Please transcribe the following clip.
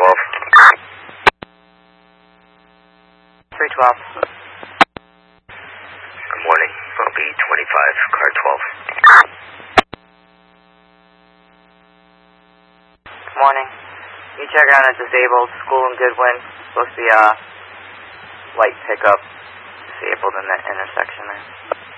312. Good morning. I'll be 25, car 12. Good morning. You check on a disabled school in Goodwin. Supposed to be a light pickup disabled in that intersection there.